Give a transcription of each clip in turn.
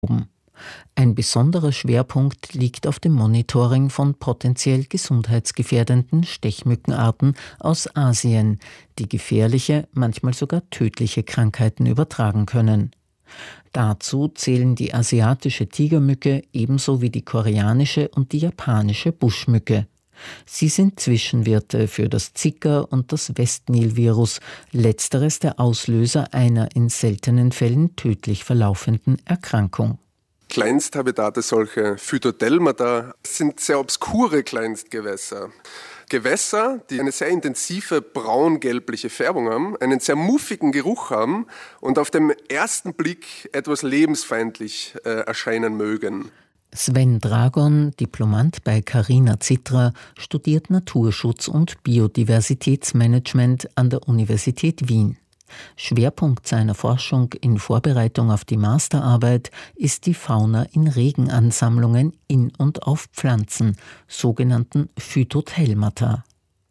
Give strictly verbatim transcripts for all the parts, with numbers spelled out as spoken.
Ein besonderer Schwerpunkt liegt auf dem Monitoring von potenziell gesundheitsgefährdenden Stechmückenarten aus Asien, die gefährliche, manchmal sogar tödliche Krankheiten übertragen können. Dazu zählen die asiatische Tigermücke ebenso wie die koreanische und die japanische Buschmücke. Sie sind Zwischenwirte für das Zika- und das Westnil-Virus, letzteres der Auslöser einer in seltenen Fällen tödlich verlaufenden Erkrankung. Kleinsthabitate, solche Phytodelmata, sind sehr obskure Kleinstgewässer. Gewässer, die eine sehr intensive braun-gelbliche Färbung haben, einen sehr muffigen Geruch haben und auf den ersten Blick etwas lebensfeindlich äh, erscheinen mögen. Sven Dragon, Diplomant bei Carina Zitra, studiert Naturschutz und Biodiversitätsmanagement an der Universität Wien. Schwerpunkt seiner Forschung in Vorbereitung auf die Masterarbeit ist die Fauna in Regenansammlungen in und auf Pflanzen, sogenannten Phytodelmata.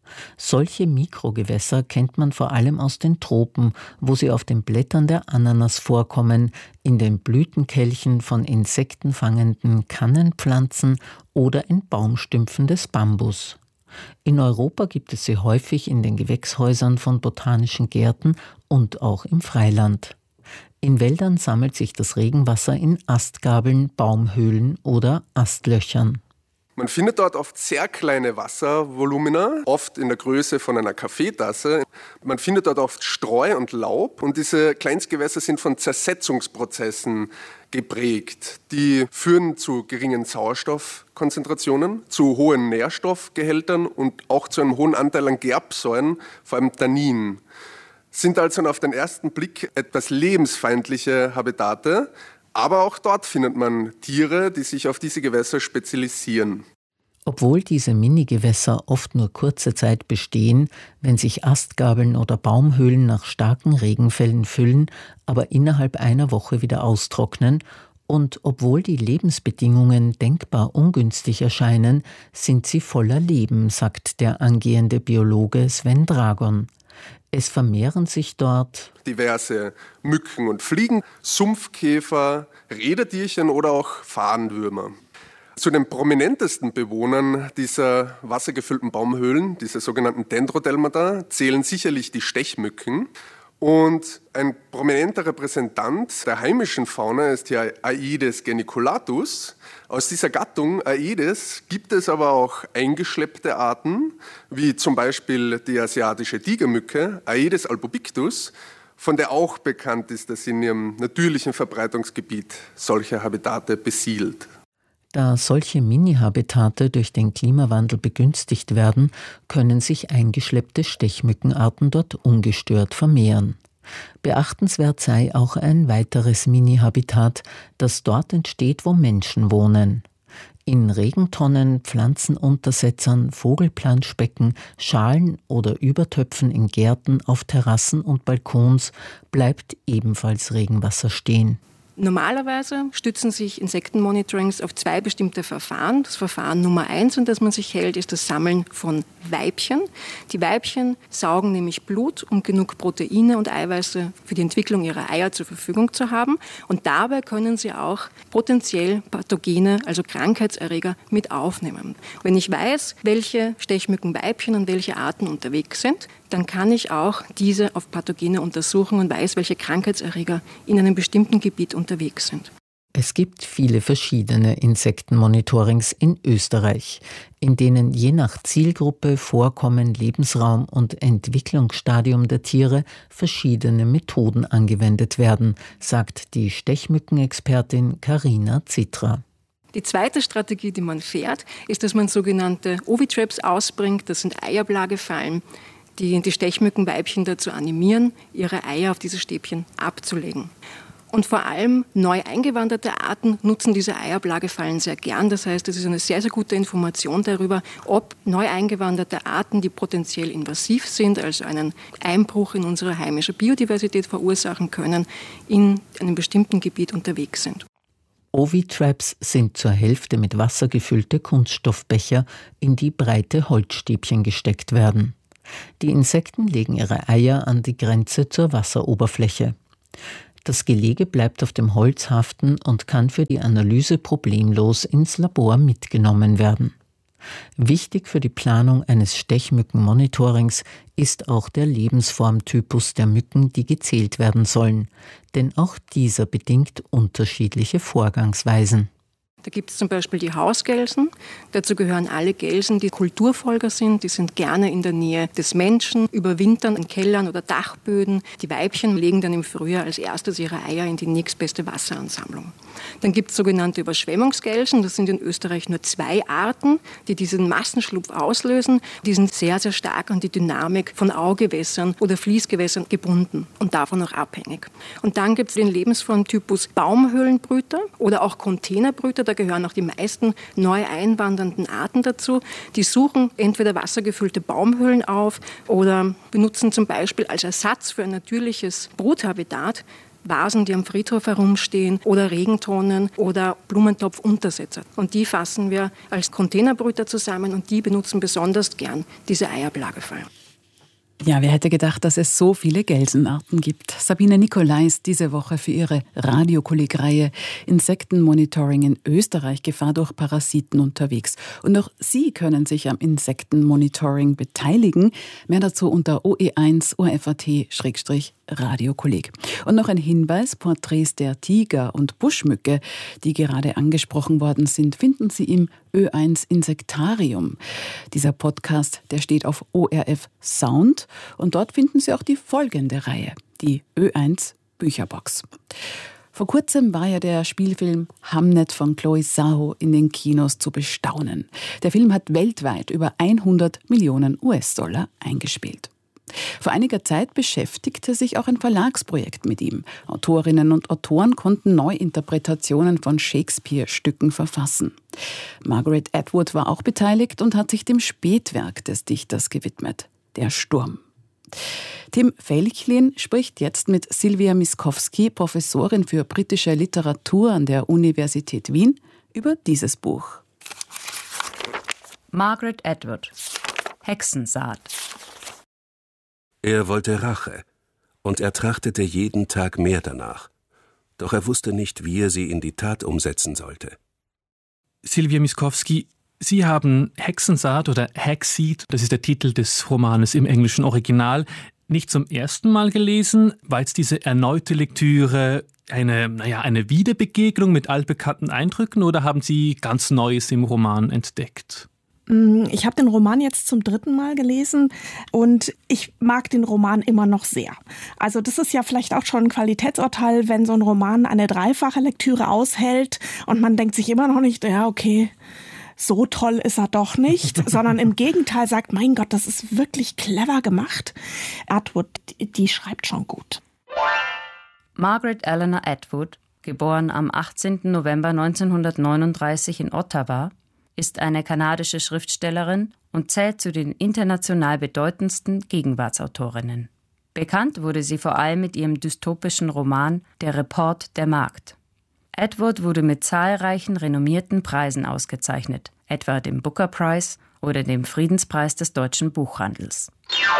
Solche Mikrogewässer kennt man vor allem aus den Tropen, wo sie auf den Blättern der Ananas vorkommen, in den Blütenkelchen von insektenfangenden Kannenpflanzen oder in Baumstümpfen des Bambus. In Europa gibt es sie häufig in den Gewächshäusern von botanischen Gärten und auch im Freiland. In Wäldern sammelt sich das Regenwasser in Astgabeln, Baumhöhlen oder Astlöchern. Man findet dort oft sehr kleine Wasservolumina, oft in der Größe von einer Kaffeetasse. Man findet dort oft Streu und Laub und diese Kleinstgewässer sind von Zersetzungsprozessen geprägt. Die führen zu geringen Sauerstoffkonzentrationen, zu hohen Nährstoffgehältern und auch zu einem hohen Anteil an Gerbsäuren, vor allem Tannin. Sind also auf den ersten Blick etwas lebensfeindliche Habitate. Aber auch dort findet man Tiere, die sich auf diese Gewässer spezialisieren. Obwohl diese Minigewässer oft nur kurze Zeit bestehen, wenn sich Astgabeln oder Baumhöhlen nach starken Regenfällen füllen, aber innerhalb einer Woche wieder austrocknen, und obwohl die Lebensbedingungen denkbar ungünstig erscheinen, sind sie voller Leben, sagt der angehende Biologe Sven Dragon. Es vermehren sich dort diverse Mücken und Fliegen, Sumpfkäfer, Rädertierchen oder auch Fahnenwürmer. Zu den prominentesten Bewohnern dieser wassergefüllten Baumhöhlen, diese sogenannten Dendrodelmata, zählen sicherlich die Stechmücken. Und ein prominenter Repräsentant der heimischen Fauna ist hier Aedes geniculatus. Aus dieser Gattung Aedes gibt es aber auch eingeschleppte Arten, wie zum Beispiel die asiatische Tigermücke, Aedes albopictus, von der auch bekannt ist, dass sie in ihrem natürlichen Verbreitungsgebiet solche Habitate besiedelt. Da solche Mini-Habitate durch den Klimawandel begünstigt werden, können sich eingeschleppte Stechmückenarten dort ungestört vermehren. Beachtenswert sei auch ein weiteres Mini-Habitat, das dort entsteht, wo Menschen wohnen. In Regentonnen, Pflanzenuntersetzern, Vogelplanschbecken, Schalen oder Übertöpfen in Gärten, auf Terrassen und Balkons bleibt ebenfalls Regenwasser stehen. Normalerweise stützen sich Insektenmonitorings auf zwei bestimmte Verfahren. Das Verfahren Nummer eins, an das man sich hält, ist das Sammeln von Weibchen. Die Weibchen saugen nämlich Blut, um genug Proteine und Eiweiße für die Entwicklung ihrer Eier zur Verfügung zu haben. Und dabei können sie auch potenziell Pathogene, also Krankheitserreger, mit aufnehmen. Wenn ich weiß, welche Stechmückenweibchen und welche Arten unterwegs sind, dann kann ich auch diese auf Pathogene untersuchen und weiß, welche Krankheitserreger in einem bestimmten Gebiet unterwegs sind. Es gibt viele verschiedene Insektenmonitorings in Österreich, in denen je nach Zielgruppe, Vorkommen, Lebensraum und Entwicklungsstadium der Tiere verschiedene Methoden angewendet werden, sagt die Stechmückenexpertin Carina Zitra. Die zweite Strategie, die man fährt, ist, dass man sogenannte Ovitraps ausbringt. Das sind Eiablagefallen, die die Stechmückenweibchen dazu animieren, ihre Eier auf diese Stäbchen abzulegen. Und vor allem neu eingewanderte Arten nutzen diese Eiablagefallen sehr gern. Das heißt, es ist eine sehr, sehr gute Information darüber, ob neu eingewanderte Arten, die potenziell invasiv sind, also einen Einbruch in unsere heimische Biodiversität verursachen können, in einem bestimmten Gebiet unterwegs sind. Ovitraps sind zur Hälfte mit Wasser gefüllte Kunststoffbecher, in die breite Holzstäbchen gesteckt werden. Die Insekten legen ihre Eier an die Grenze zur Wasseroberfläche. Das Gelege bleibt auf dem Holz haften und kann für die Analyse problemlos ins Labor mitgenommen werden. Wichtig für die Planung eines Stechmückenmonitorings ist auch der Lebensformtypus der Mücken, die gezählt werden sollen, denn auch dieser bedingt unterschiedliche Vorgangsweisen. Da gibt es zum Beispiel die Hausgelsen. Dazu gehören alle Gelsen, die Kulturfolger sind. Die sind gerne in der Nähe des Menschen, überwintern in Kellern oder Dachböden. Die Weibchen legen dann im Frühjahr als erstes ihre Eier in die nächstbeste Wasseransammlung. Dann gibt es sogenannte Überschwemmungsgelsen. Das sind in Österreich nur zwei Arten, die diesen Massenschlupf auslösen. Die sind sehr, sehr stark an die Dynamik von Augewässern oder Fließgewässern gebunden und davon auch abhängig. Und dann gibt es den Lebensformtypus Baumhöhlenbrüter oder auch Containerbrüter. Da gehören auch die meisten neu einwandernden Arten dazu. Die suchen entweder wassergefüllte Baumhöhlen auf oder benutzen zum Beispiel als Ersatz für ein natürliches Bruthabitat Vasen, die am Friedhof herumstehen oder Regentonnen oder Blumentopfuntersetzer. Und die fassen wir als Containerbrüter zusammen und die benutzen besonders gern diese Eiablagefallen. Ja, wer hätte gedacht, dass es so viele Gelsenarten gibt? Sabine Nicolai ist diese Woche für ihre Radiokolleg-Reihe Insektenmonitoring in Österreich Gefahr durch Parasiten unterwegs. Und auch Sie können sich am Insektenmonitoring beteiligen. Mehr dazu unter o e eins punkt o r f a t Radiokolleg. Und noch ein Hinweis, Porträts der Tiger- und Buschmücke, die gerade angesprochen worden sind, finden Sie im Ö eins Insektarium. Dieser Podcast, der steht auf O R F Sound und dort finden Sie auch die folgende Reihe, die Ö eins Bücherbox. Vor kurzem war ja der Spielfilm Hamnet von Chloe Zhao in den Kinos zu bestaunen. Der Film hat weltweit über hundert Millionen U S-Dollar eingespielt. Vor einiger Zeit beschäftigte sich auch ein Verlagsprojekt mit ihm. Autorinnen und Autoren konnten Neuinterpretationen von Shakespeare-Stücken verfassen. Margaret Atwood war auch beteiligt und hat sich dem Spätwerk des Dichters gewidmet, Der Sturm. Tim Felchlin spricht jetzt mit Sylwia Miskowski, Professorin für britische Literatur an der Universität Wien, über dieses Buch. Margaret Atwood, Hexensaat. Er wollte Rache, und er trachtete jeden Tag mehr danach. Doch er wusste nicht, wie er sie in die Tat umsetzen sollte. Sylwia Miskowski, Sie haben Hexensaat oder Hexseed, das ist der Titel des Romanes im englischen Original, nicht zum ersten Mal gelesen. War jetzt diese erneute Lektüre eine, naja, eine Wiederbegegnung mit altbekannten Eindrücken oder haben Sie ganz Neues im Roman entdeckt? Ich habe den Roman jetzt zum dritten Mal gelesen und ich mag den Roman immer noch sehr. Also das ist ja vielleicht auch schon ein Qualitätsurteil, wenn so ein Roman eine dreifache Lektüre aushält und man denkt sich immer noch nicht, ja okay, so toll ist er doch nicht, sondern im Gegenteil sagt, mein Gott, das ist wirklich clever gemacht. Atwood, die schreibt schon gut. Margaret Eleanor Atwood, geboren am achtzehnten November neunzehnhundertneununddreißig in Ottawa, ist eine kanadische Schriftstellerin und zählt zu den international bedeutendsten Gegenwartsautorinnen. Bekannt wurde sie vor allem mit ihrem dystopischen Roman Der Report der Magd. Atwood wurde mit zahlreichen renommierten Preisen ausgezeichnet, etwa dem Booker Prize oder dem Friedenspreis des deutschen Buchhandels.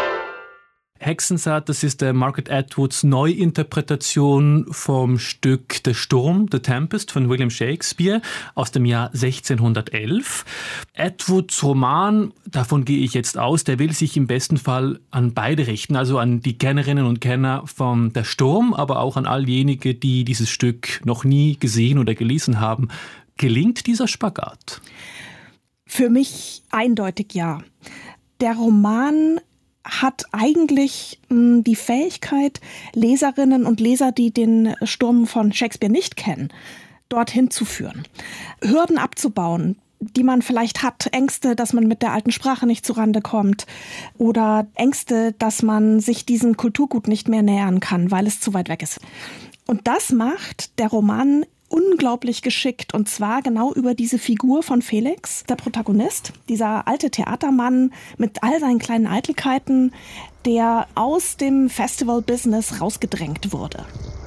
Hexensaat, das ist der Margaret Atwoods Neuinterpretation vom Stück Der Sturm, The Tempest von William Shakespeare aus dem Jahr sechzehnhundertelf. Atwoods Roman, davon gehe ich jetzt aus, der will sich im besten Fall an beide richten, also an die Kennerinnen und Kenner von Der Sturm, aber auch an all jene, die dieses Stück noch nie gesehen oder gelesen haben. Gelingt dieser Spagat? Für mich eindeutig ja. Der Roman hat eigentlich mh, die Fähigkeit, Leserinnen und Leser, die den Sturm von Shakespeare nicht kennen, dorthin zu führen. Hürden abzubauen, die man vielleicht hat, Ängste, dass man mit der alten Sprache nicht zurande kommt oder Ängste, dass man sich diesem Kulturgut nicht mehr nähern kann, weil es zu weit weg ist. Und das macht der Roman unglaublich geschickt, und zwar genau über diese Figur von Felix, der Protagonist, dieser alte Theatermann mit all seinen kleinen Eitelkeiten, der aus dem Festival-Business rausgedrängt wurde.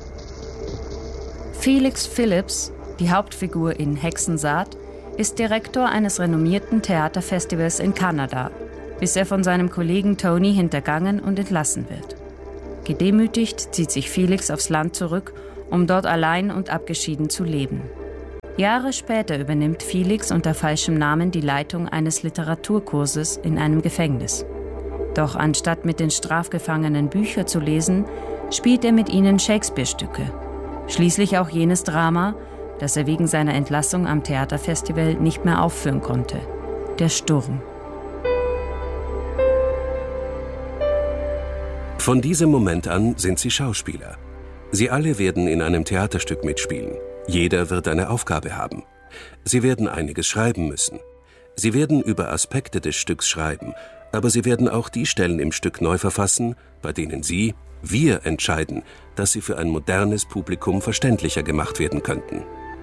Felix Phillips, die Hauptfigur in Hexensaat, ist Direktor eines renommierten Theaterfestivals in Kanada, bis er von seinem Kollegen Tony hintergangen und entlassen wird. Gedemütigt zieht sich Felix aufs Land zurück, um dort allein und abgeschieden zu leben. Jahre später übernimmt Felix unter falschem Namen die Leitung eines Literaturkurses in einem Gefängnis. Doch anstatt mit den Strafgefangenen Bücher zu lesen, spielt er mit ihnen Shakespeare-Stücke. Schließlich auch jenes Drama, das er wegen seiner Entlassung am Theaterfestival nicht mehr aufführen konnte: Der Sturm. Von diesem Moment an sind sie Schauspieler. Sie alle werden in einem Theaterstück mitspielen. Jeder wird eine Aufgabe haben. Sie werden einiges schreiben müssen. Sie werden über Aspekte des Stücks schreiben, aber sie werden auch die Stellen im Stück neu verfassen, bei denen sie, wir entscheiden, dass sie für ein modernes Publikum verständlicher gemacht werden könnten.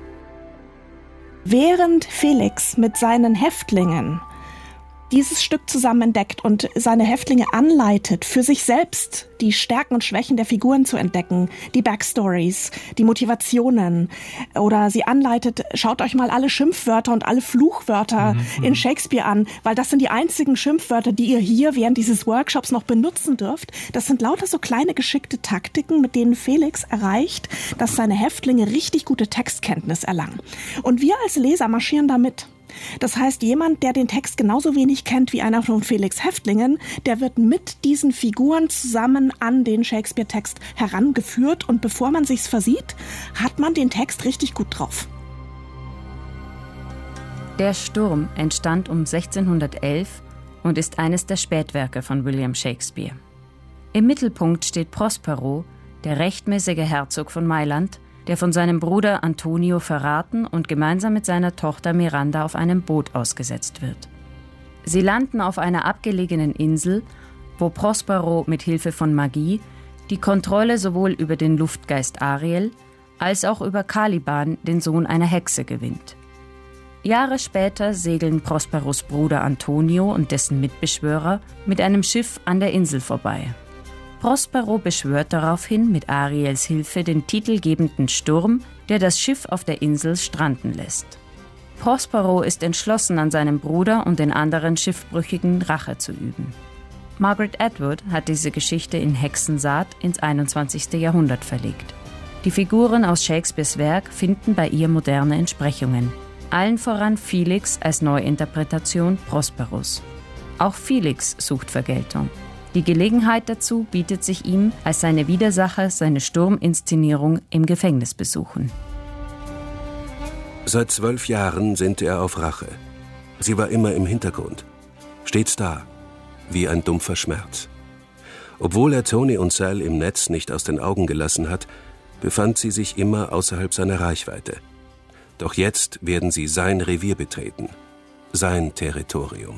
Während Felix mit seinen Häftlingen dieses Stück zusammen entdeckt und seine Häftlinge anleitet, für sich selbst die Stärken und Schwächen der Figuren zu entdecken, die Backstories, die Motivationen, oder sie anleitet, schaut euch mal alle Schimpfwörter und alle Fluchwörter mhm. in Shakespeare an, weil das sind die einzigen Schimpfwörter, die ihr hier während dieses Workshops noch benutzen dürft. Das sind lauter so kleine geschickte Taktiken, mit denen Felix erreicht, dass seine Häftlinge richtig gute Textkenntnis erlangen. Und wir als Leser marschieren damit. Das heißt, jemand, der den Text genauso wenig kennt wie einer von Felix' Häftlingen, der wird mit diesen Figuren zusammen an den Shakespeare-Text herangeführt, und bevor man sich's versieht, hat man den Text richtig gut drauf. Der Sturm entstand um sechzehnhundertelf und ist eines der Spätwerke von William Shakespeare. Im Mittelpunkt steht Prospero, der rechtmäßige Herzog von Mailand, der von seinem Bruder Antonio verraten und gemeinsam mit seiner Tochter Miranda auf einem Boot ausgesetzt wird. Sie landen auf einer abgelegenen Insel, wo Prospero mit Hilfe von Magie die Kontrolle sowohl über den Luftgeist Ariel als auch über Caliban, den Sohn einer Hexe, gewinnt. Jahre später segeln Prosperos Bruder Antonio und dessen Mitbeschwörer mit einem Schiff an der Insel vorbei. Prospero beschwört daraufhin mit Ariels Hilfe den titelgebenden Sturm, der das Schiff auf der Insel stranden lässt. Prospero ist entschlossen, an seinem Bruder und den anderen Schiffbrüchigen Rache zu üben. Margaret Atwood hat diese Geschichte in Hexensaat ins einundzwanzigste Jahrhundert verlegt. Die Figuren aus Shakespeares Werk finden bei ihr moderne Entsprechungen. Allen voran Felix als Neuinterpretation Prosperos. Auch Felix sucht Vergeltung. Die Gelegenheit dazu bietet sich ihm, als seine Widersacher seine Sturminszenierung im Gefängnis besuchen. Seit zwölf Jahren sinnt er auf Rache. Sie war immer im Hintergrund, stets da, wie ein dumpfer Schmerz. Obwohl er Tony und Sal im Netz nicht aus den Augen gelassen hat, befand sie sich immer außerhalb seiner Reichweite. Doch jetzt werden sie sein Revier betreten, sein Territorium.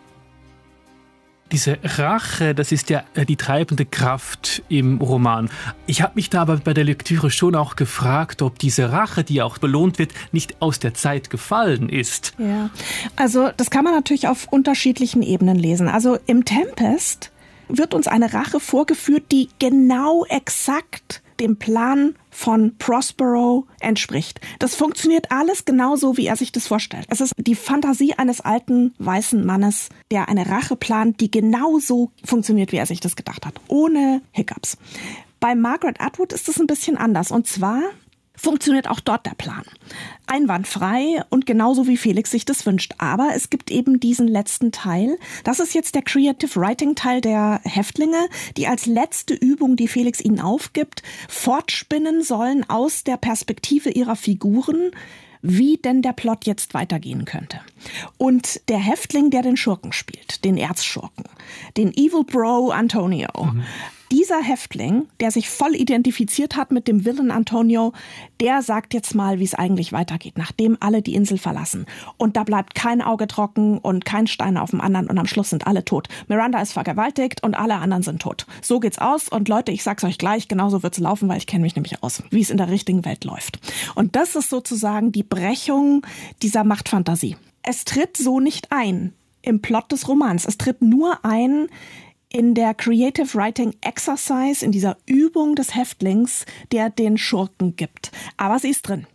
Diese Rache, das ist ja die treibende Kraft im Roman. Ich habe mich da aber bei der Lektüre schon auch gefragt, ob diese Rache, die auch belohnt wird, nicht aus der Zeit gefallen ist. Ja, also das kann man natürlich auf unterschiedlichen Ebenen lesen. Also im Tempest wird uns eine Rache vorgeführt, die genau exakt dem Plan von Prospero entspricht. Das funktioniert alles genauso, wie er sich das vorstellt. Es ist die Fantasie eines alten, weißen Mannes, der eine Rache plant, die genauso funktioniert, wie er sich das gedacht hat. Ohne Hiccups. Bei Margaret Atwood ist es ein bisschen anders. Und zwar funktioniert auch dort der Plan. Einwandfrei und genauso wie Felix sich das wünscht. Aber es gibt eben diesen letzten Teil. Das ist jetzt der Creative Writing Teil der Häftlinge, die als letzte Übung, die Felix ihnen aufgibt, fortspinnen sollen aus der Perspektive ihrer Figuren, wie denn der Plot jetzt weitergehen könnte. Und der Häftling, der den Schurken spielt, den Erzschurken, den Evil Bro Antonio, mhm. Dieser Häftling, der sich voll identifiziert hat mit dem Villain Antonio, der sagt jetzt mal, wie es eigentlich weitergeht, nachdem alle die Insel verlassen. Und da bleibt kein Auge trocken und kein Stein auf dem anderen und am Schluss sind alle tot. Miranda ist vergewaltigt und alle anderen sind tot. So geht's aus und Leute, ich sag's euch gleich, genauso wird's laufen, weil ich kenne mich nämlich aus, wie es in der richtigen Welt läuft. Und das ist sozusagen die Brechung dieser Machtfantasie. Es tritt so nicht ein im Plot des Romans. Es tritt nur ein in der Creative Writing Exercise, in dieser Übung des Häftlings, der den Schurken gibt. Aber sie ist drin.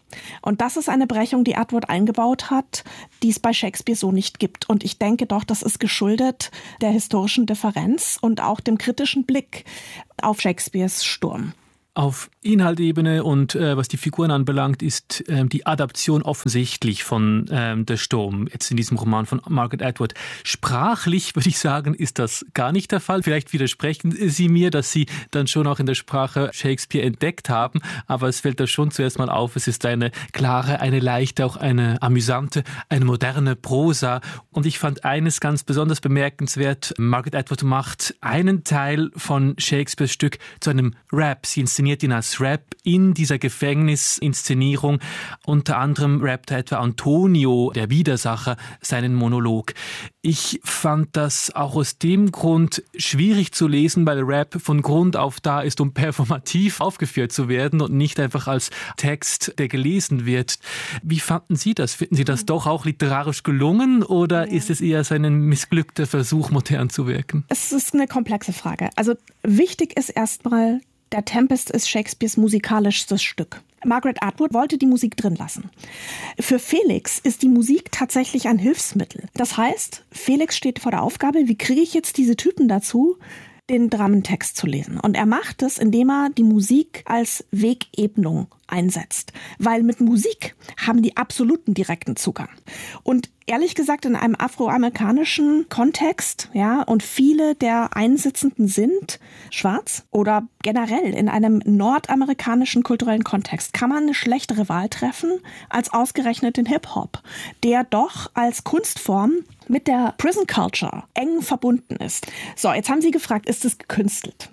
Und das ist eine Brechung, die Atwood eingebaut hat, die es bei Shakespeare so nicht gibt. Und ich denke doch, das ist geschuldet der historischen Differenz und auch dem kritischen Blick auf Shakespeares Sturm. Auf Inhaltebene und äh, was die Figuren anbelangt, ist ähm, die Adaption offensichtlich von ähm, Der Sturm, jetzt in diesem Roman von Margaret Atwood. Sprachlich, würde ich sagen, ist das gar nicht der Fall. Vielleicht widersprechen Sie mir, dass Sie dann schon auch in der Sprache Shakespeare entdeckt haben, aber es fällt da schon zuerst mal auf, es ist eine klare, eine leichte, auch eine amüsante, eine moderne Prosa. Und ich fand eines ganz besonders bemerkenswert. Margaret Atwood macht einen Teil von Shakespeares Stück zu einem Rap. Sie inszeniert ihn als Rap in dieser Gefängnisinszenierung. Unter anderem rappt etwa Antonio, der Widersacher, seinen Monolog. Ich fand das auch aus dem Grund schwierig zu lesen, weil Rap von Grund auf da ist, um performativ aufgeführt zu werden und nicht einfach als Text, der gelesen wird. Wie fanden Sie das? Finden Sie das doch auch literarisch gelungen oder ja. ist es eher so ein missglückter Versuch, modern zu wirken? Es ist eine komplexe Frage. Also wichtig ist erstmal, Der Tempest ist Shakespeares musikalischstes Stück. Margaret Atwood wollte die Musik drin lassen. Für Felix ist die Musik tatsächlich ein Hilfsmittel. Das heißt, Felix steht vor der Aufgabe, wie kriege ich jetzt diese Typen dazu, den Dramentext zu lesen. Und er macht es, indem er die Musik als Wegebnung einsetzt. Weil mit Musik haben die absoluten direkten Zugang. Und ehrlich gesagt, in einem afroamerikanischen Kontext, ja, und viele der Einsitzenden sind schwarz oder generell in einem nordamerikanischen kulturellen Kontext, kann man eine schlechtere Wahl treffen als ausgerechnet den Hip-Hop, der doch als Kunstform mit der Prison Culture eng verbunden ist. So, jetzt haben Sie gefragt, ist es gekünstelt?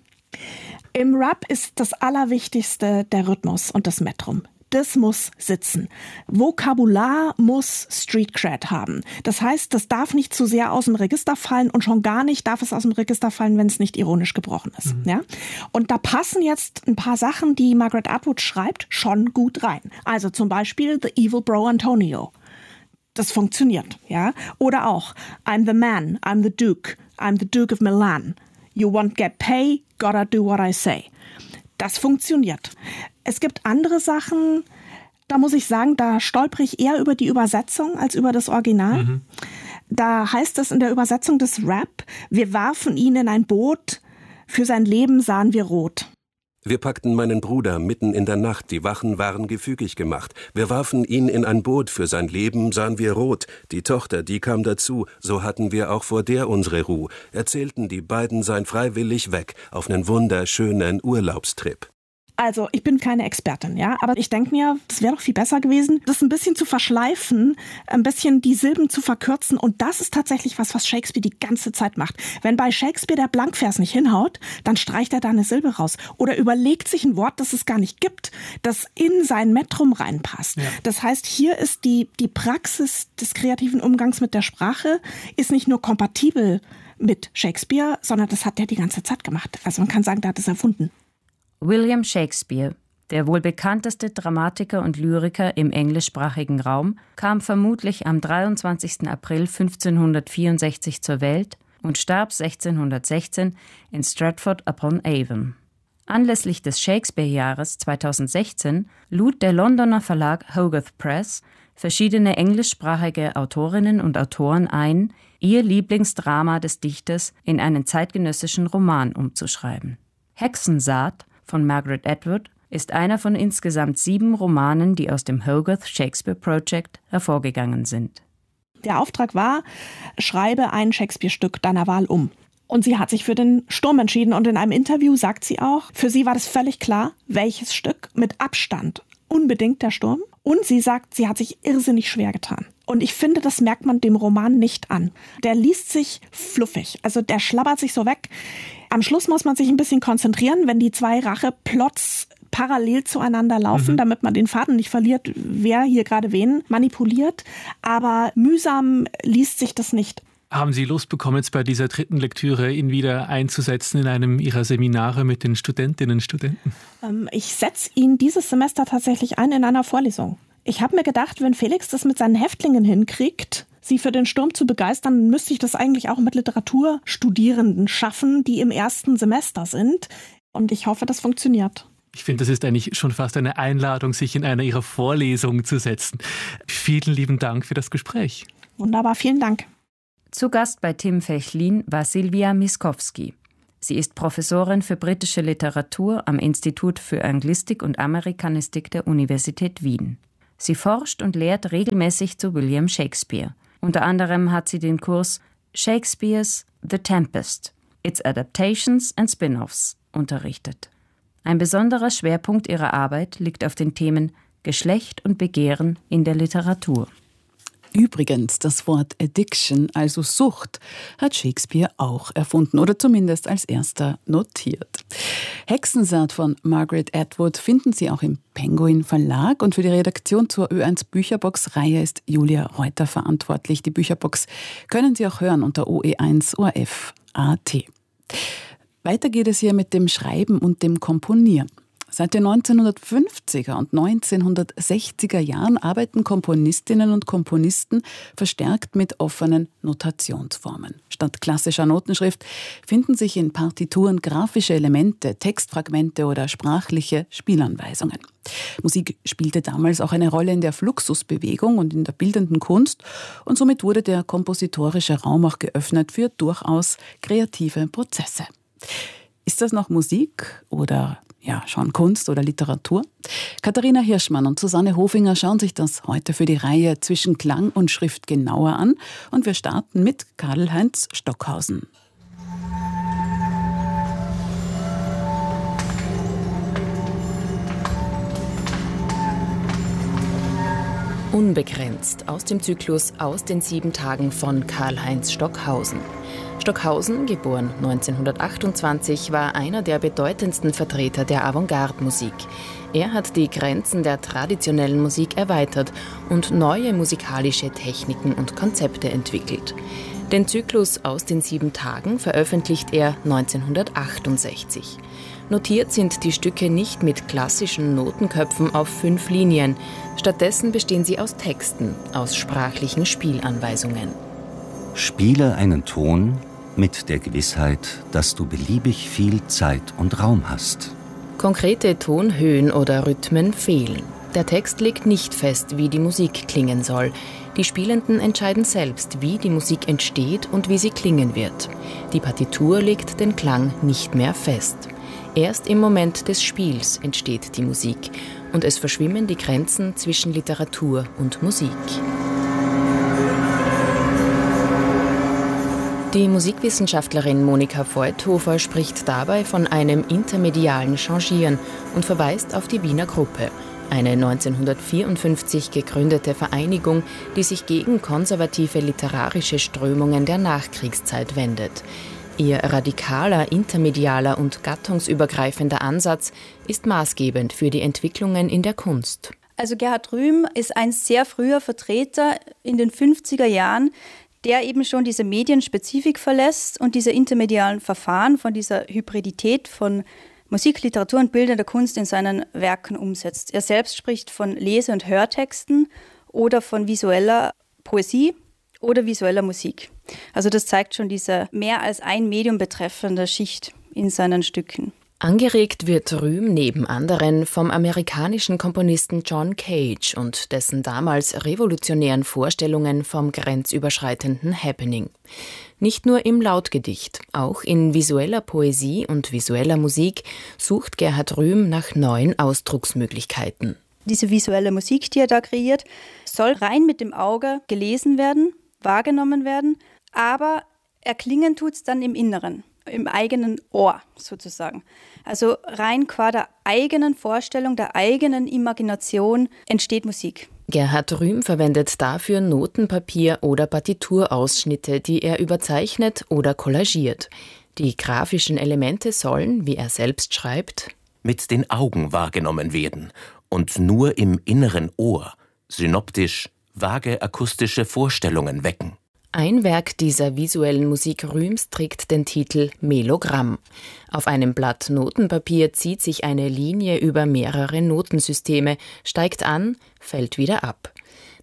Im Rap ist das Allerwichtigste der Rhythmus und das Metrum. Das muss sitzen. Vokabular muss Street Cred haben. Das heißt, das darf nicht zu sehr aus dem Register fallen und schon gar nicht darf es aus dem Register fallen, wenn es nicht ironisch gebrochen ist. Mhm. Ja? Und da passen jetzt ein paar Sachen, die Margaret Atwood schreibt, schon gut rein. Also zum Beispiel The Evil Bro Antonio. Das funktioniert. Ja? Oder auch I'm the man, I'm the Duke, I'm the Duke of Milan. You won't get pay, gotta do what I say. Das funktioniert. Es gibt andere Sachen, da muss ich sagen, da stolpere ich eher über die Übersetzung als über das Original. Mhm. Da heißt es in der Übersetzung des Rap, wir warfen ihn in ein Boot, für sein Leben sahen wir rot. Wir packten meinen Bruder mitten in der Nacht, die Wachen waren gefügig gemacht. Wir warfen ihn in ein Boot, für sein Leben sahen wir rot. Die Tochter, die kam dazu, so hatten wir auch vor der unsere Ruh. Erzählten die beiden seien freiwillig weg, auf nen wunderschönen Urlaubstrip. Also, ich bin keine Expertin, ja, aber ich denke mir, das wäre doch viel besser gewesen, das ein bisschen zu verschleifen, ein bisschen die Silben zu verkürzen und das ist tatsächlich was, was Shakespeare die ganze Zeit macht. Wenn bei Shakespeare der Blankvers nicht hinhaut, dann streicht er da eine Silbe raus oder überlegt sich ein Wort, das es gar nicht gibt, das in sein Metrum reinpasst. Ja. Das heißt, hier ist die, die Praxis des kreativen Umgangs mit der Sprache ist nicht nur kompatibel mit Shakespeare, sondern das hat er die ganze Zeit gemacht. Also man kann sagen, der hat es erfunden. William Shakespeare, der wohl bekannteste Dramatiker und Lyriker im englischsprachigen Raum, kam vermutlich am dreiundzwanzigsten April fünfzehnhundertvierundsechzig zur Welt und starb sechzehnhundertsechzehn in Stratford-upon-Avon. Anlässlich des Shakespeare-Jahres zweitausendsechzehn lud der Londoner Verlag Hogarth Press verschiedene englischsprachige Autorinnen und Autoren ein, ihr Lieblingsdrama des Dichters in einen zeitgenössischen Roman umzuschreiben. Hexensaat von Margaret Atwood ist einer von insgesamt sieben Romanen, die aus dem Hogarth Shakespeare Project hervorgegangen sind. Der Auftrag war, schreibe ein Shakespeare-Stück deiner Wahl um. Und sie hat sich für den Sturm entschieden und in einem Interview sagt sie auch, für sie war das völlig klar, welches Stück mit Abstand unbedingt der Sturm. Und sie sagt, sie hat sich irrsinnig schwer getan. Und ich finde, das merkt man dem Roman nicht an. Der liest sich fluffig, also der schlabbert sich so weg. Am Schluss muss man sich ein bisschen konzentrieren, wenn die zwei Racheplots parallel zueinander laufen, mhm. damit man den Faden nicht verliert, wer hier gerade wen manipuliert. Aber mühsam liest sich das nicht. Haben Sie Lust bekommen, jetzt bei dieser dritten Lektüre ihn wieder einzusetzen in einem Ihrer Seminare mit den Studentinnen und Studenten? Ähm, ich setze ihn dieses Semester tatsächlich ein in einer Vorlesung. Ich habe mir gedacht, wenn Felix das mit seinen Häftlingen hinkriegt, sie für den Sturm zu begeistern, müsste ich das eigentlich auch mit Literaturstudierenden schaffen, die im ersten Semester sind. Und ich hoffe, das funktioniert. Ich finde, das ist eigentlich schon fast eine Einladung, sich in einer Ihrer Vorlesungen zu setzen. Vielen lieben Dank für das Gespräch. Wunderbar, vielen Dank. Zu Gast bei Tim Fechlin war Silvia Miskowski. Sie ist Professorin für britische Literatur am Institut für Anglistik und Amerikanistik der Universität Wien. Sie forscht und lehrt regelmäßig zu William Shakespeare. Unter anderem hat sie den Kurs Shakespeare's The Tempest, Its Adaptations and Spin-offs unterrichtet. Ein besonderer Schwerpunkt ihrer Arbeit liegt auf den Themen Geschlecht und Begehren in der Literatur. Übrigens, das Wort Addiction, also Sucht, hat Shakespeare auch erfunden oder zumindest als erster notiert. Hexensaat von Margaret Atwood finden Sie auch im Penguin Verlag und für die Redaktion zur Ö eins Bücherbox-Reihe ist Julia Reuter verantwortlich. Die Bücherbox können Sie auch hören unter O E eins O R F Punkt A T. Weiter geht es hier mit dem Schreiben und dem Komponieren. Seit den neunzehnhundertfünfziger und neunzehnhundertsechziger Jahren arbeiten Komponistinnen und Komponisten verstärkt mit offenen Notationsformen. Statt klassischer Notenschrift finden sich in Partituren grafische Elemente, Textfragmente oder sprachliche Spielanweisungen. Musik spielte damals auch eine Rolle in der Fluxusbewegung und in der bildenden Kunst und somit wurde der kompositorische Raum auch geöffnet für durchaus kreative Prozesse. Ist das noch Musik oder ja, schon Kunst oder Literatur? Katharina Hirschmann und Susanne Hofinger schauen sich das heute für die Reihe Zwischen Klang und Schrift genauer an und wir starten mit Karl-Heinz Stockhausen. Unbegrenzt aus dem Zyklus Aus den sieben Tagen von Karl-Heinz Stockhausen. Stockhausen, geboren neunzehnhundertachtundzwanzig, war einer der bedeutendsten Vertreter der Avantgarde-Musik. Er hat die Grenzen der traditionellen Musik erweitert und neue musikalische Techniken und Konzepte entwickelt. Den Zyklus Aus den sieben Tagen veröffentlicht er neunzehnhundertachtundsechzig. Notiert sind die Stücke nicht mit klassischen Notenköpfen auf fünf Linien. Stattdessen bestehen sie aus Texten, aus sprachlichen Spielanweisungen. Spiele einen Ton mit der Gewissheit, dass du beliebig viel Zeit und Raum hast. Konkrete Tonhöhen oder Rhythmen fehlen. Der Text legt nicht fest, wie die Musik klingen soll. Die Spielenden entscheiden selbst, wie die Musik entsteht und wie sie klingen wird. Die Partitur legt den Klang nicht mehr fest. Erst im Moment des Spiels entsteht die Musik und es verschwimmen die Grenzen zwischen Literatur und Musik. Die Musikwissenschaftlerin Monika Voigthofer spricht dabei von einem intermedialen Changieren und verweist auf die Wiener Gruppe, eine neunzehnhundertvierundfünfzig gegründete Vereinigung, die sich gegen konservative literarische Strömungen der Nachkriegszeit wendet. Ihr radikaler, intermedialer und gattungsübergreifender Ansatz ist maßgebend für die Entwicklungen in der Kunst. Also Gerhard Rühm ist ein sehr früher Vertreter in den fünfziger Jahren, der eben schon diese Medienspezifik verlässt und diese intermedialen Verfahren von dieser Hybridität von Musik, Literatur und bildender Kunst in seinen Werken umsetzt. Er selbst spricht von Lese- und Hörtexten oder von visueller Poesie oder visueller Musik. Also das zeigt schon diese mehr als ein Medium betreffende Schicht in seinen Stücken. Angeregt wird Rühm neben anderen vom amerikanischen Komponisten John Cage und dessen damals revolutionären Vorstellungen vom grenzüberschreitenden Happening. Nicht nur im Lautgedicht, auch in visueller Poesie und visueller Musik sucht Gerhard Rühm nach neuen Ausdrucksmöglichkeiten. Diese visuelle Musik, die er da kreiert, soll rein mit dem Auge gelesen werden, wahrgenommen werden, aber erklingen tut es dann im Inneren, im eigenen Ohr sozusagen. Also rein qua der eigenen Vorstellung, der eigenen Imagination entsteht Musik. Gerhard Rühm verwendet dafür Notenpapier oder Partiturausschnitte, die er überzeichnet oder collagiert. Die grafischen Elemente sollen, wie er selbst schreibt, mit den Augen wahrgenommen werden und nur im inneren Ohr synoptisch vage akustische Vorstellungen wecken. Ein Werk dieser visuellen Musik Rühms trägt den Titel Melogramm. Auf einem Blatt Notenpapier zieht sich eine Linie über mehrere Notensysteme, steigt an, fällt wieder ab.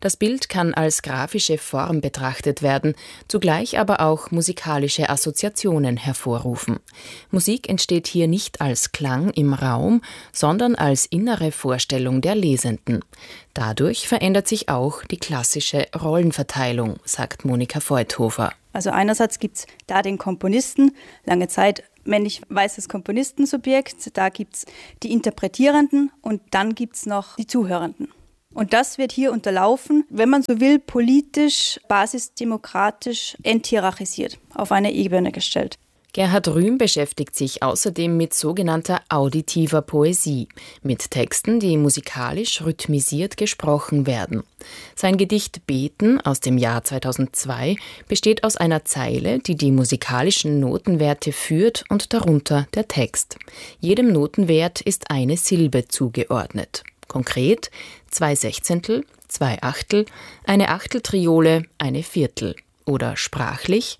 Das Bild kann als grafische Form betrachtet werden, zugleich aber auch musikalische Assoziationen hervorrufen. Musik entsteht hier nicht als Klang im Raum, sondern als innere Vorstellung der Lesenden. Dadurch verändert sich auch die klassische Rollenverteilung, sagt Monika Voigthofer. Also einerseits gibt es da den Komponisten, lange Zeit männlich-weißes Komponistensubjekt, da gibt es die Interpretierenden und dann gibt es noch die Zuhörenden. Und das wird hier unterlaufen, wenn man so will, politisch, basisdemokratisch enthierarchisiert, auf eine Ebene gestellt. Gerhard Rühm beschäftigt sich außerdem mit sogenannter auditiver Poesie, mit Texten, die musikalisch rhythmisiert gesprochen werden. Sein Gedicht Beten aus dem Jahr zweitausendzwei besteht aus einer Zeile, die die musikalischen Notenwerte führt und darunter der Text. Jedem Notenwert ist eine Silbe zugeordnet. Konkret zwei Sechzehntel, zwei Achtel, eine Achteltriole, eine Viertel. Oder sprachlich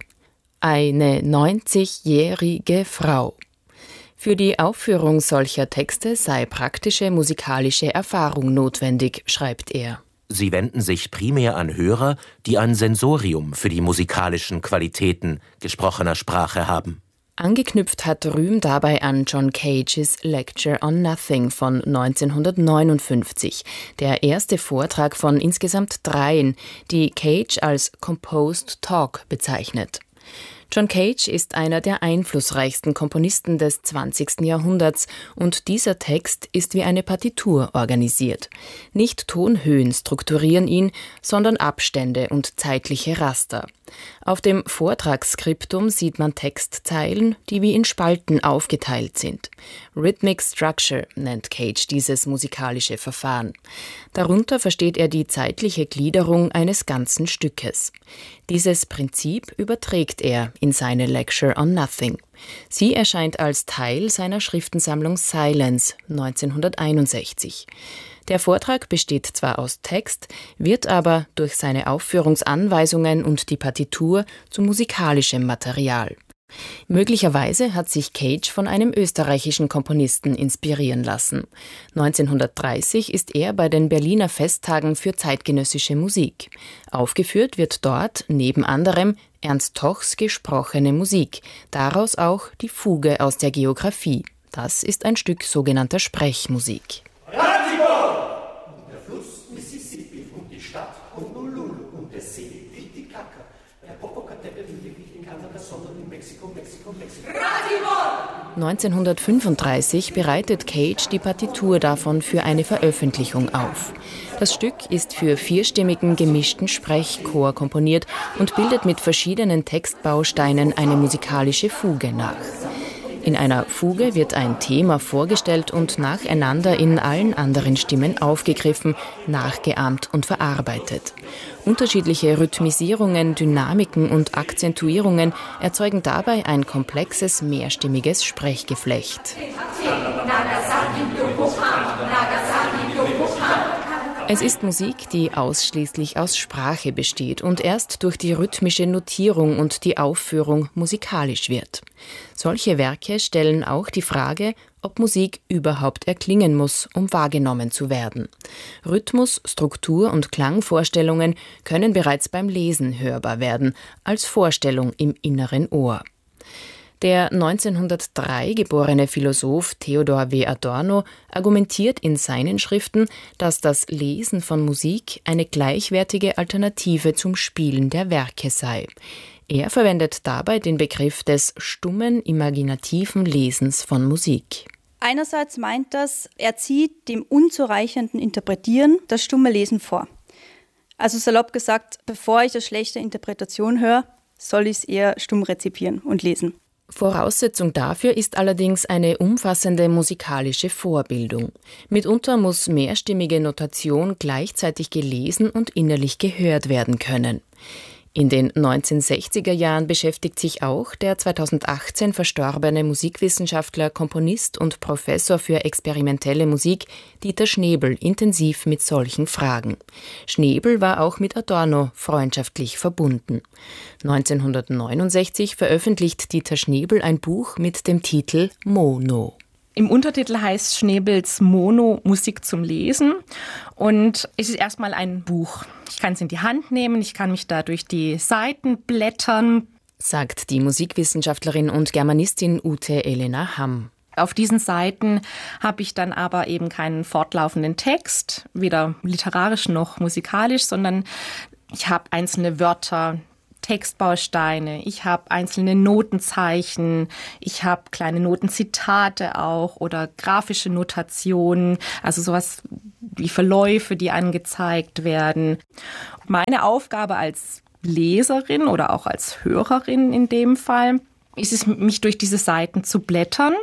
eine neunzigjährige Frau. Für die Aufführung solcher Texte sei praktische musikalische Erfahrung notwendig, schreibt er. Sie wenden sich primär an Hörer, die ein Sensorium für die musikalischen Qualitäten gesprochener Sprache haben. Angeknüpft hat Rühm dabei an John Cages Lecture on Nothing von neunzehnhundertneunundfünfzig, der erste Vortrag von insgesamt dreien, die Cage als Composed Talk bezeichnet. John Cage ist einer der einflussreichsten Komponisten des zwanzigsten Jahrhunderts und dieser Text ist wie eine Partitur organisiert. Nicht Tonhöhen strukturieren ihn, sondern Abstände und zeitliche Raster. Auf dem Vortragsskriptum sieht man Textzeilen, die wie in Spalten aufgeteilt sind. Rhythmic Structure nennt Cage dieses musikalische Verfahren. Darunter versteht er die zeitliche Gliederung eines ganzen Stückes. Dieses Prinzip überträgt er in seine Lecture on Nothing. Sie erscheint als Teil seiner Schriftensammlung Silence neunzehnhunderteinundsechzig. Der Vortrag besteht zwar aus Text, wird aber durch seine Aufführungsanweisungen und die Partitur zu musikalischem Material. Möglicherweise hat sich Cage von einem österreichischen Komponisten inspirieren lassen. neunzehnhundertdreißig ist er bei den Berliner Festtagen für zeitgenössische Musik. Aufgeführt wird dort neben anderem Ernst Tochs gesprochene Musik, daraus auch die Fuge aus der Geographie. Das ist ein Stück sogenannter Sprechmusik. Der Fluss Mississippi und die Stadt Honolulu und der See Titicaca. Der Popocatépetl liegt nicht in Kanada, sondern in Mexiko, Mexiko, Mexiko. neunzehnhundertfünfunddreißig bereitet Cage die Partitur davon für eine Veröffentlichung auf. Das Stück ist für vierstimmigen gemischten Sprechchor komponiert und bildet mit verschiedenen Textbausteinen eine musikalische Fuge nach. In einer Fuge wird ein Thema vorgestellt und nacheinander in allen anderen Stimmen aufgegriffen, nachgeahmt und verarbeitet. Unterschiedliche Rhythmisierungen, Dynamiken und Akzentuierungen erzeugen dabei ein komplexes, mehrstimmiges Sprechgeflecht. Es ist Musik, die ausschließlich aus Sprache besteht und erst durch die rhythmische Notierung und die Aufführung musikalisch wird. Solche Werke stellen auch die Frage, ob Musik überhaupt erklingen muss, um wahrgenommen zu werden. Rhythmus, Struktur und Klangvorstellungen können bereits beim Lesen hörbar werden, als Vorstellung im inneren Ohr. Der neunzehnhundertdrei geborene Philosoph Theodor W. Adorno argumentiert in seinen Schriften, dass das Lesen von Musik eine gleichwertige Alternative zum Spielen der Werke sei. Er verwendet dabei den Begriff des stummen, imaginativen Lesens von Musik. Einerseits meint das, er zieht dem unzureichenden Interpretieren das stumme Lesen vor. Also salopp gesagt, bevor ich eine schlechte Interpretation höre, soll ich es eher stumm rezipieren und lesen. Voraussetzung dafür ist allerdings eine umfassende musikalische Vorbildung. Mitunter muss mehrstimmige Notation gleichzeitig gelesen und innerlich gehört werden können. In den neunzehnhundertsechziger Jahren beschäftigt sich auch der zweitausendachtzehn verstorbene Musikwissenschaftler, Komponist und Professor für experimentelle Musik Dieter Schnebel intensiv mit solchen Fragen. Schnebel war auch mit Adorno freundschaftlich verbunden. neunzehnhundertneunundsechzig veröffentlicht Dieter Schnebel ein Buch mit dem Titel Mono. Im Untertitel heißt Schnebels Mono Musik zum Lesen und es ist erstmal ein Buch. Ich kann es in die Hand nehmen, ich kann mich da durch die Seiten blättern, sagt die Musikwissenschaftlerin und Germanistin Ute Elena Hamm. Auf diesen Seiten habe ich dann aber eben keinen fortlaufenden Text, weder literarisch noch musikalisch, sondern ich habe einzelne Wörter, Textbausteine, ich habe einzelne Notenzeichen, ich habe kleine Notenzitate auch oder grafische Notationen, also sowas wie Verläufe, die angezeigt werden. Meine Aufgabe als Leserin oder auch als Hörerin in dem Fall ist es, mich durch diese Seiten zu blättern.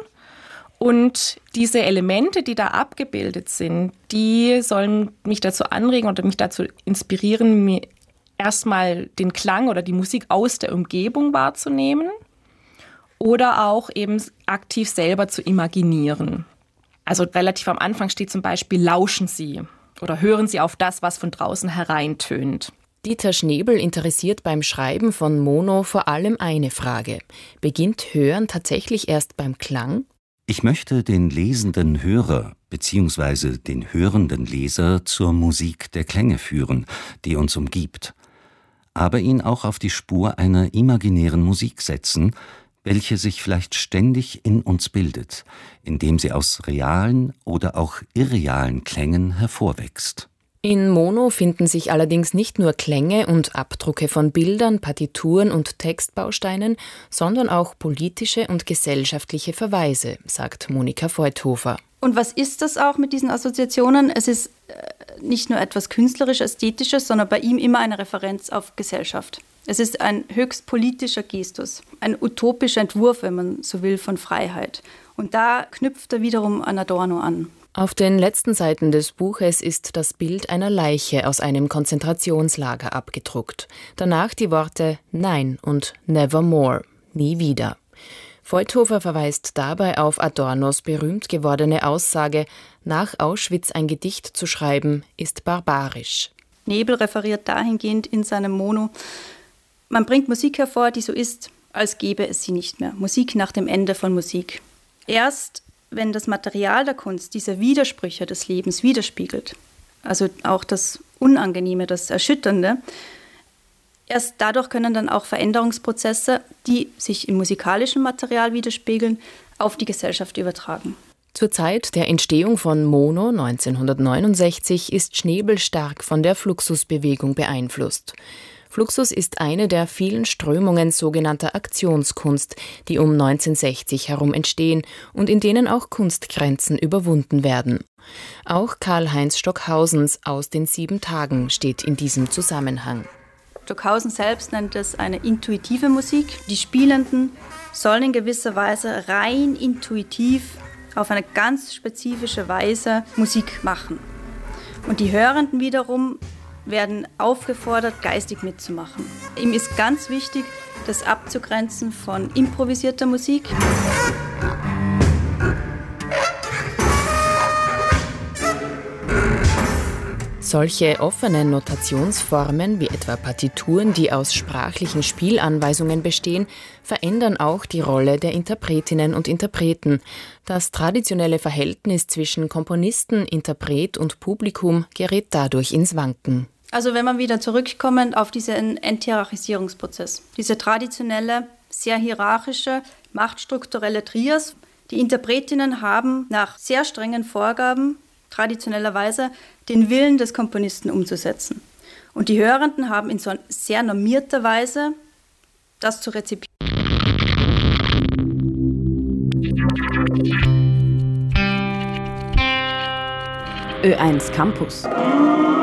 Und diese Elemente, die da abgebildet sind, die sollen mich dazu anregen oder mich dazu inspirieren, mir erstmal den Klang oder die Musik aus der Umgebung wahrzunehmen oder auch eben aktiv selber zu imaginieren. Also relativ am Anfang steht zum Beispiel, lauschen Sie oder hören Sie auf das, was von draußen hereintönt. Dieter Schnebel interessiert beim Schreiben von Mono vor allem eine Frage. Beginnt Hören tatsächlich erst beim Klang? Ich möchte den lesenden Hörer bzw. den hörenden Leser zur Musik der Klänge führen, die uns umgibt, aber ihn auch auf die Spur einer imaginären Musik setzen, welche sich vielleicht ständig in uns bildet, indem sie aus realen oder auch irrealen Klängen hervorwächst. In Mono finden sich allerdings nicht nur Klänge und Abdrucke von Bildern, Partituren und Textbausteinen, sondern auch politische und gesellschaftliche Verweise, sagt Monika Feuthofer. Und was ist das auch mit diesen Assoziationen? Es ist nicht nur etwas künstlerisch-ästhetisches, sondern bei ihm immer eine Referenz auf Gesellschaft. Es ist ein höchst politischer Gestus, ein utopischer Entwurf, wenn man so will, von Freiheit. Und da knüpft er wiederum an Adorno an. Auf den letzten Seiten des Buches ist das Bild einer Leiche aus einem Konzentrationslager abgedruckt. Danach die Worte Nein und Nevermore, nie wieder. Feuthofer verweist dabei auf Adornos berühmt gewordene Aussage, nach Auschwitz ein Gedicht zu schreiben, ist barbarisch. Nebel referiert dahingehend in seinem Mono, man bringt Musik hervor, die so ist, als gäbe es sie nicht mehr. Musik nach dem Ende von Musik. Erst wenn das Material der Kunst diese Widersprüche des Lebens widerspiegelt, also auch das Unangenehme, das Erschütternde, erst dadurch können dann auch Veränderungsprozesse, die sich im musikalischen Material widerspiegeln, auf die Gesellschaft übertragen. Zur Zeit der Entstehung von Mono neunzehnhundertneunundsechzig ist Schnebel stark von der Fluxusbewegung beeinflusst. Fluxus ist eine der vielen Strömungen sogenannter Aktionskunst, die um neunzehnhundertsechzig herum entstehen und in denen auch Kunstgrenzen überwunden werden. Auch Karl-Heinz Stockhausens Aus den sieben Tagen steht in diesem Zusammenhang. Stockhausen selbst nennt es eine intuitive Musik. Die Spielenden sollen in gewisser Weise rein intuitiv auf eine ganz spezifische Weise Musik machen. Und die Hörenden wiederum werden aufgefordert, geistig mitzumachen. Ihm ist ganz wichtig, das abzugrenzen von improvisierter Musik. Solche offenen Notationsformen wie etwa Partituren, die aus sprachlichen Spielanweisungen bestehen, verändern auch die Rolle der Interpretinnen und Interpreten. Das traditionelle Verhältnis zwischen Komponisten, Interpret und Publikum gerät dadurch ins Wanken. Also wenn man wieder zurückkommt auf diesen Enthierarchisierungsprozess, diese traditionelle, sehr hierarchische, machtstrukturelle Trias. Die Interpretinnen haben nach sehr strengen Vorgaben traditionellerweise den Willen des Komponisten umzusetzen. Und die Hörenden haben in so sehr normierter Weise das zu rezipieren. Ö eins Campus.